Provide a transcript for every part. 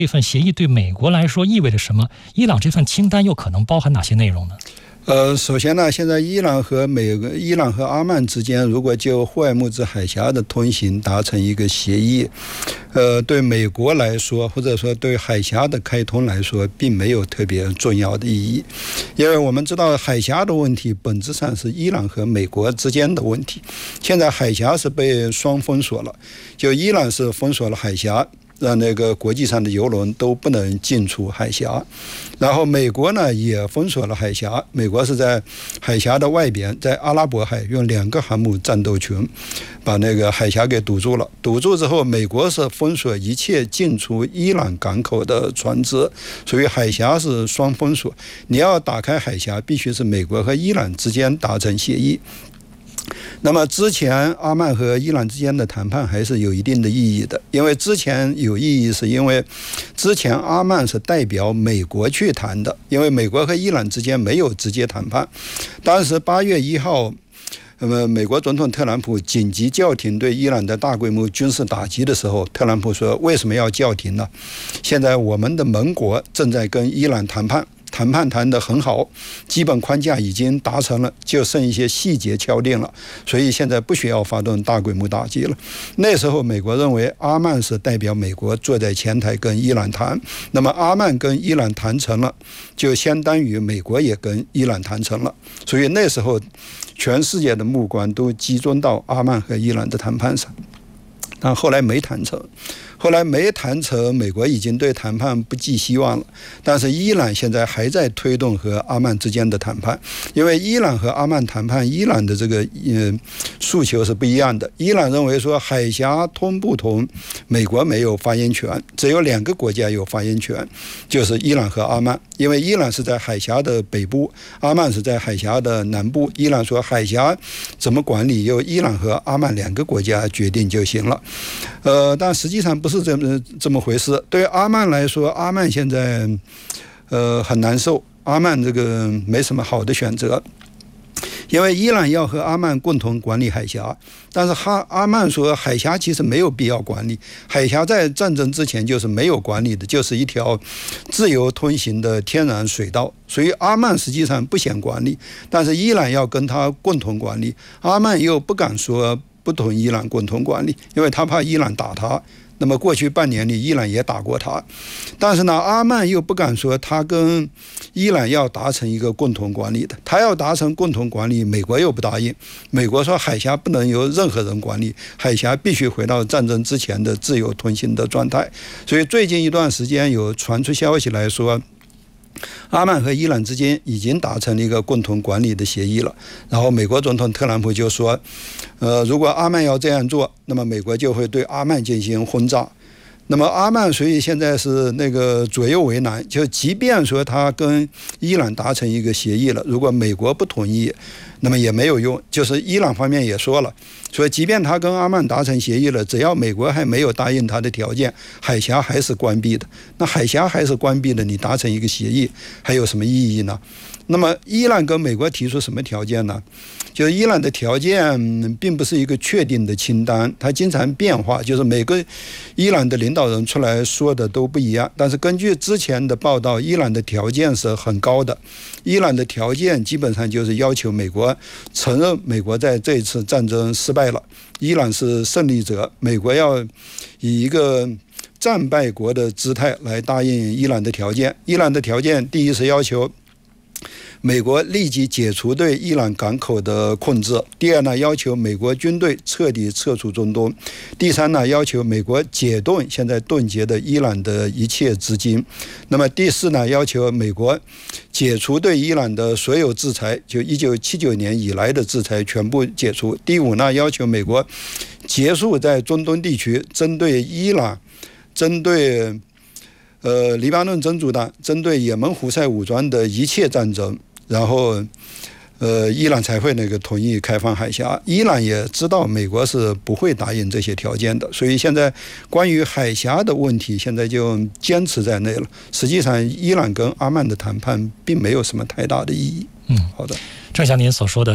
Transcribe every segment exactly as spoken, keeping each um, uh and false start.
这份协议对美国来说意味着什么？伊朗这份清单又可能包含哪些内容呢？ 呃，首先呢，现在伊朗和美国、伊朗和阿曼之间，如果就霍尔木兹海峡的通行达成一个协议，呃，对美国来说，或者说对海峡的开通来说，并没有特别重要的意义，因为我们知道海峡的问题本质上是伊朗和美国之间的问题。现在海峡是被双封锁了，就伊朗是封锁了海峡，让那个国际上的油轮都不能进出海峡，然后美国呢也封锁了海峡，美国是在海峡的外边，在阿拉伯海用两个航母战斗群把那个海峡给堵住了。堵住之后，美国是封锁一切进出伊朗港口的船只，所以海峡是双封锁。你要打开海峡，必须是美国和伊朗之间达成协议。那么之前阿曼和伊朗之间的谈判还是有一定的意义的，因为之前有意义是因为之前阿曼是代表美国去谈的，因为美国和伊朗之间没有直接谈判。当时八月一号，那么美国总统特朗普紧急叫停对伊朗的大规模军事打击的时候，特朗普说为什么要叫停呢？现在我们的盟国正在跟伊朗谈判，谈判谈得很好，基本框架已经达成了，就剩一些细节敲定了，所以现在不需要发动大规模打击了。那时候美国认为阿曼是代表美国坐在前台跟伊朗谈，那么阿曼跟伊朗谈成了，就相当于美国也跟伊朗谈成了，所以那时候全世界的目光都集中到阿曼和伊朗的谈判上，但后来没谈成。后来没谈成，美国已经对谈判不寄希望了。但是伊朗现在还在推动和阿曼之间的谈判，因为伊朗和阿曼谈判，伊朗的这个呃诉求是不一样的。伊朗认为说海峡通不通，美国没有发言权，只有两个国家有发言权，就是伊朗和阿曼。因为伊朗是在海峡的北部，阿曼是在海峡的南部。伊朗说海峡怎么管理，由伊朗和阿曼两个国家决定就行了。呃，但实际上不是这么这么回事。对阿曼来说，阿曼现在呃很难受，阿曼这个没什么好的选择。因为伊朗要和阿曼共同管理海峡，但是哈阿曼说海峡其实没有必要管理，海峡在战争之前就是没有管理的，就是一条自由通行的天然水道，所以阿曼实际上不想管理，但是伊朗要跟他共同管理，阿曼又不敢说不同伊朗共同管理，因为他怕伊朗打他。那么过去半年里，伊朗也打过他，但是呢，阿曼又不敢说他跟伊朗要达成一个共同管理的，他要达成共同管理，美国又不答应。美国说海峡不能由任何人管理，海峡必须回到战争之前的自由通行的状态。所以最近一段时间有传出消息来说，阿曼和伊朗之间已经达成了一个共同管理的协议了，然后美国总统特朗普就说，呃，如果阿曼要这样做，那么美国就会对阿曼进行轰炸。那么阿曼所以现在是那个左右为难，就即便说他跟伊朗达成一个协议了，如果美国不同意，那么也没有用。就是伊朗方面也说了，所以即便他跟阿曼达成协议了，只要美国还没有答应他的条件，海峡还是关闭的。那海峡还是关闭的，你达成一个协议还有什么意义呢？那么伊朗跟美国提出什么条件呢？就是伊朗的条件并不是一个确定的清单，它经常变化，就是每个伊朗的领导人出来说的都不一样。但是根据之前的报道，伊朗的条件是很高的，伊朗的条件基本上就是要求美国承认美国在这一次战争失败了，伊朗是胜利者，美国要以一个战败国的姿态来答应伊朗的条件。伊朗的条件第一是要求美国立即解除对伊朗港口的控制，第二呢，要求美国军队彻底撤出中东，第三呢，要求美国解冻现在冻结的伊朗的一切资金，那么第四呢，要求美国解除对伊朗的所有制裁，就一九七九年以来的制裁全部解除，第五呢，要求美国结束在中东地区针对伊朗、针对呃黎巴嫩真主党、针对也门胡塞武装的一切战争，然后，呃，伊朗才会那个同意开放海峡。伊朗也知道美国是不会答应这些条件的，所以现在关于海峡的问题，现在就坚持在内了。实际上，伊朗跟阿曼的谈判并没有什么太大的意义。 嗯， 好的。 正像您所说的，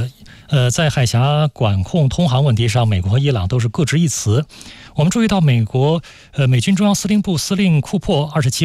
呃，在海峡管控通航问题上，美国和伊朗都是各执一词。我们注意到，美国呃美军中央司令部司令库珀二十七